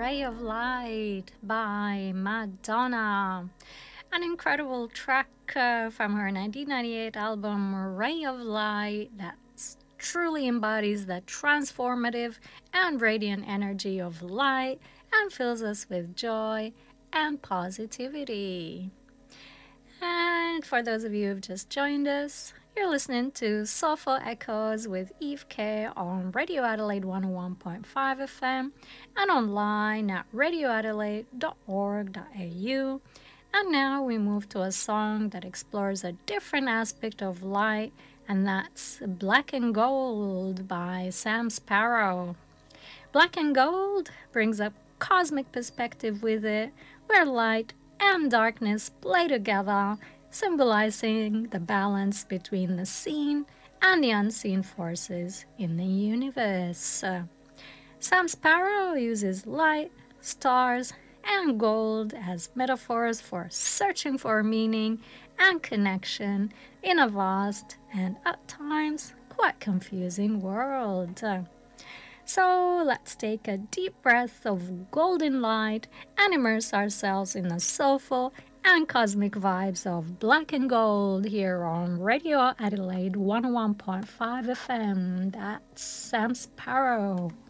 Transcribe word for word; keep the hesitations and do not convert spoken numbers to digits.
Ray of Light by Madonna. An incredible track uh, from her nineteen ninety-eight album Ray of Light that truly embodies the transformative and radiant energy of light and fills us with joy and positivity. And for those of you who've just joined us, you're listening to Soulful Echoes with Eve K on Radio Adelaide one oh one point five F M and online at radio adelaide dot org dot a u. And now we move to a song that explores a different aspect of light, and that's Black and Gold by Sam Sparro. Black and Gold brings a cosmic perspective with it, where light and darkness play together, symbolizing the balance between the seen and the unseen forces in the universe. Uh, Sam Sparro uses light, stars, and gold as metaphors for searching for meaning and connection in a vast and at times quite confusing world. Uh, So let's take a deep breath of golden light and immerse ourselves in the soulful and cosmic vibes of Black and Gold here on Radio Adelaide one oh one point five F M. That's Sam Sparro.